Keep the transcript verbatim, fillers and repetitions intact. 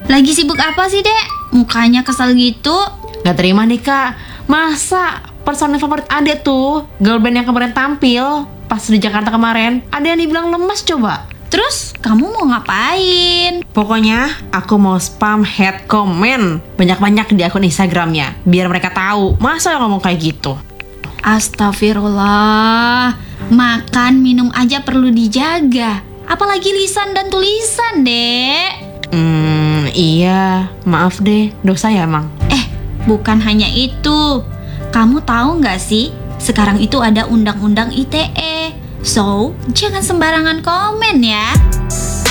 Lagi sibuk apa sih, Dek? Mukanya kesel gitu. Gak terima nih, Kak. Masa personil favorit Ade tuh, girl band yang kemarin tampil pas di Jakarta kemarin, ada yang dibilang lemas coba. Terus kamu mau ngapain? Pokoknya aku mau spam head comment banyak-banyak di akun Instagramnya, biar mereka tahu masa yang ngomong kayak gitu. Astagfirullah. Makan, minum aja perlu dijaga. Apalagi lisan dan tulisan, Dek. Hmm, iya, maaf deh, dosa ya emang. Eh, bukan hanya itu. Kamu tahu nggak sih, sekarang itu ada undang-undang I T E. So, jangan sembarangan komen ya.